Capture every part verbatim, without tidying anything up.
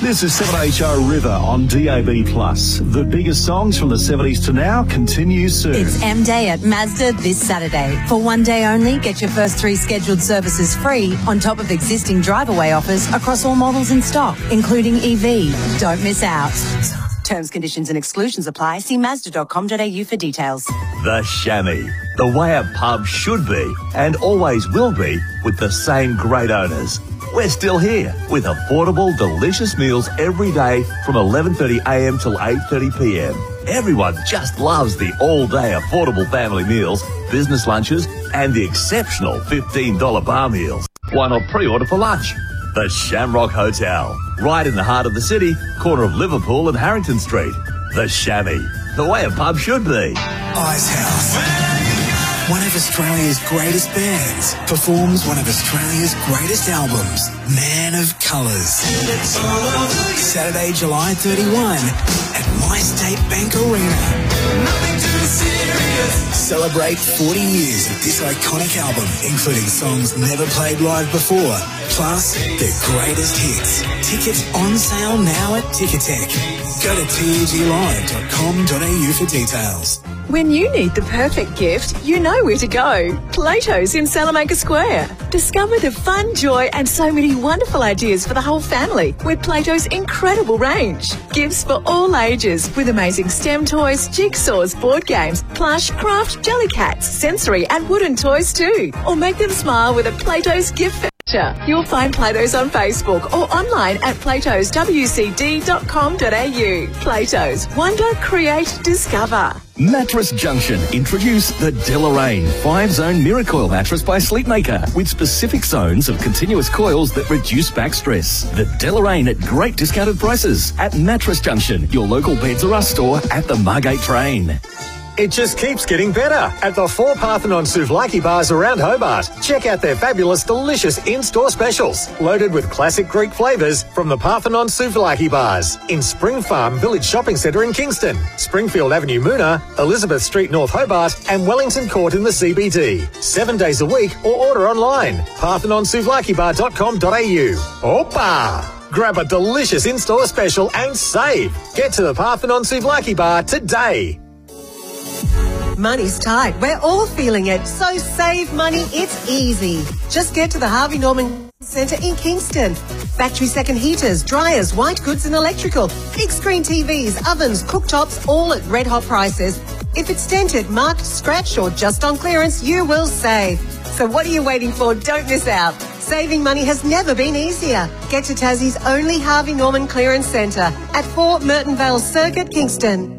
This is seven H O River on D A B plus. The biggest songs from the seventies to now continues soon. It's M Day at Mazda this Saturday. For one day only, get your first three scheduled services free on top of existing drive-away offers across all models in stock, including E V. Don't miss out. Terms, conditions and exclusions apply. See Mazda dot com dot A U for details. The Chamois, the way a pub should be and always will be, with the same great owners. We're still here with affordable, delicious meals every day from eleven thirty a m till eight thirty p m. Everyone just loves the all-day affordable family meals, business lunches and the exceptional fifteen dollar bar meals. Why not pre-order for lunch? The Shamrock Hotel, right in the heart of the city, corner of Liverpool and Harrington Street. The Chamois, the way a pub should be. Icehouse, one of Australia's greatest bands, performs one of Australia's greatest albums, Man of Colours. Saturday, July thirty-first at My State Bank Arena. Nothing too serious. Celebrate forty years of this iconic album, including songs never played live before, plus their greatest hits. Tickets on sale now at Ticketek. Go to T A G live dot com dot A U for details. When you need the perfect gift, you know where to go. Plato's in Salamanca Square. Discover the fun, joy and so many wonderful ideas for the whole family with Plato's incredible range. Gifts for all ages with amazing STEM toys, jigsaws, board games, plush, craft, jelly cats, sensory and wooden toys too. Or make them smile with a Plato's gift voucher. You'll find Plato's on Facebook or online at platos w c d dot com dot a u. Plato's. Wonder, create, discover. Mattress Junction introduce the Deloraine five-zone Miracoil mattress by Sleepmaker with specific zones of continuous coils that reduce back stress. The Deloraine at great discounted prices at Mattress Junction, your local Beds R Us store at the Margate Train. It just keeps getting better at the four Parthenon Souvlaki bars around Hobart. Check out their fabulous, delicious in-store specials, loaded with classic Greek flavours from the Parthenon Souvlaki bars in Spring Farm Village Shopping Centre in Kingston, Springfield Avenue Moona, Elizabeth Street North Hobart and Wellington Court in the C B D. Seven days a week or order online. parthenon souvlaki bar dot com dot a u. Opa! Grab a delicious in-store special and save. Get to the Parthenon Souvlaki bar today. Money's tight. We're all feeling it. So save money. It's easy. Just get to the Harvey Norman Centre in Kingston. Factory second heaters, dryers, white goods and electrical. Big screen T Vs, ovens, cooktops, all at red hot prices. If it's dented, marked, scratched or just on clearance, you will save. So what are you waiting for? Don't miss out. Saving money has never been easier. Get to Tassie's only Harvey Norman Clearance Centre at four Merton Vale Circuit, Kingston.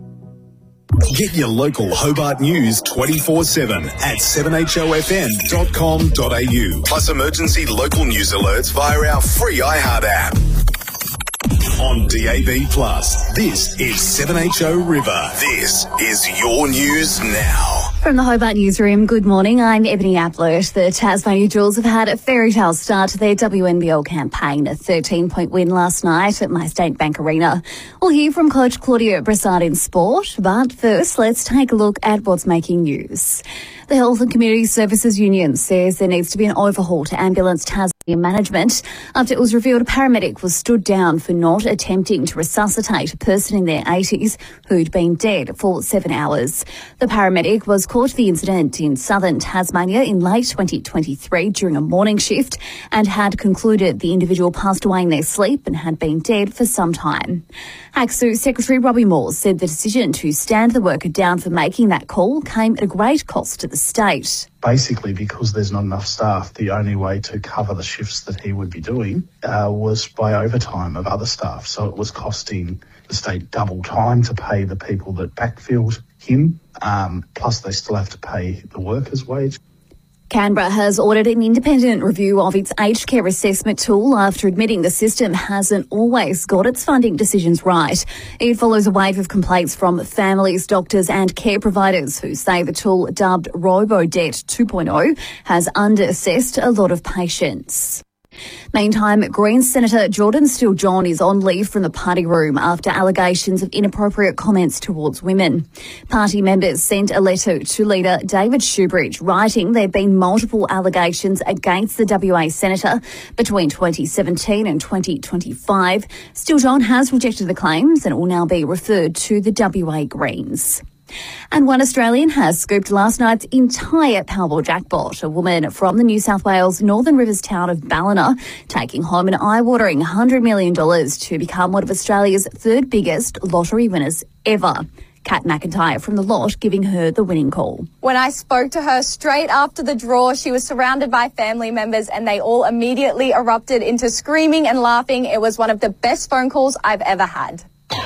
Get your local Hobart news twenty-four seven at seven h o f m dot com dot a u. Plus emergency local news alerts via our free iHeart app. On D A B plus, this is seven H O River. This is your news now. From the Hobart Newsroom, good morning. I'm Ebony Ablett. The Tasmania Jewels have had a fairy tale start to their W N B L campaign. A thirteen-point win last night at My State Bank Arena. We'll hear from Coach Claudia Brassard in sport, but first let's take a look at what's making news. The Health and Community Services Union says there needs to be an overhaul to ambulance Tasmania management after it was revealed a paramedic was stood down for not attempting to resuscitate a person in their eighties who'd been dead for seven hours. The paramedic was caught to the incident in southern Tasmania in late twenty twenty-three during a morning shift and had concluded the individual passed away in their sleep and had been dead for some time. ACSU Secretary Robbie Moore said the decision to stand the worker down for making that call came at a great cost to the state. Basically, because there's not enough staff, the only way to cover the shifts that he would be doing uh, was by overtime of other staff. So it was costing the state double time to pay the people that backfilled him, um, plus they still have to pay the workers' wage. Canberra has ordered an independent review of its aged care assessment tool after admitting the system hasn't always got its funding decisions right. It follows a wave of complaints from families, doctors and care providers who say the tool, dubbed RoboDebt two point oh, has under-assessed a lot of patients. Meantime, Greens Senator Jordan Steele-John is on leave from the party room after allegations of inappropriate comments towards women. Party members sent a letter to leader David Shoebridge writing there have been multiple allegations against the W A Senator between twenty seventeen and twenty twenty-five. Steele-John has rejected the claims and will now be referred to the W A Greens. And one Australian has scooped last night's entire Powerball jackpot. A woman from the New South Wales Northern Rivers town of Ballina taking home an eye-watering one hundred million dollars to become one of Australia's third biggest lottery winners ever. Kat McIntyre from The Lot giving her the winning call. When I spoke to her straight after the draw, she was surrounded by family members and they all immediately erupted into screaming and laughing. It was one of the best phone calls I've ever had.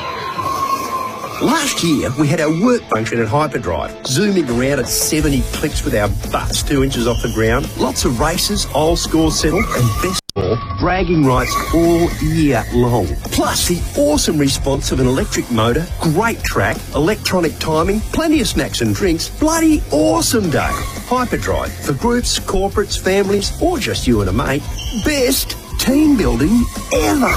Last year, we had our work function at Hyperdrive, zooming around at seventy clicks with our butts two inches off the ground. Lots of races, old scores settled, and best of all, bragging rights all year long. Plus, the awesome response of an electric motor, great track, electronic timing, plenty of snacks and drinks. Bloody awesome day. Hyperdrive, for groups, corporates, families, or just you and a mate. Best team building ever.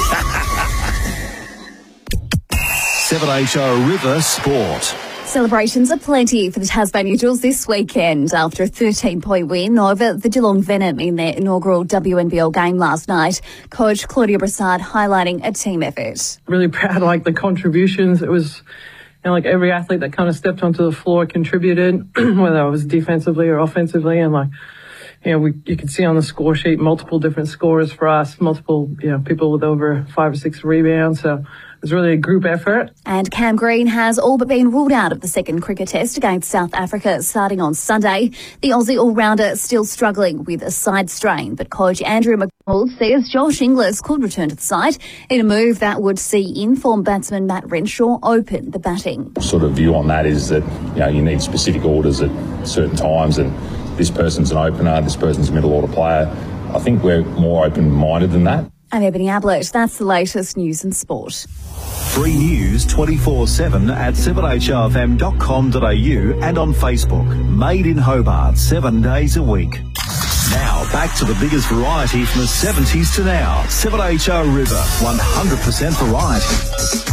seven H O River Sport. Celebrations are plenty for the Tasmania Jewels this weekend after a thirteen-point win over the Geelong Venom in their inaugural W N B L game last night. Coach Claudia Brassard highlighting a team effort. Really proud, like the contributions. It was, you know, like every athlete that kind of stepped onto the floor contributed, whether it was defensively or offensively, and like, you know, we, you could see on the score sheet multiple different scorers for us, multiple, you know, people with over five or six rebounds. So it was really a group effort. And Cam Green has all but been ruled out of the second cricket test against South Africa starting on Sunday. The Aussie all-rounder still struggling with a side strain, but coach Andrew McDonald says Josh Inglis could return to the side in a move that would see in-form batsman Matt Renshaw open the batting. Sort of view on that is that, you know, you need specific orders at certain times, and this person's an opener, this person's a middle order player. I think we're more open-minded than that. I'm Ebony Ablett. That's the latest news and sport. Free news twenty-four seven at seven h o f m dot com dot a u and on Facebook. Made in Hobart, seven days a week. Now, back to the biggest variety from the seventies to now. seven H O River, one hundred percent variety.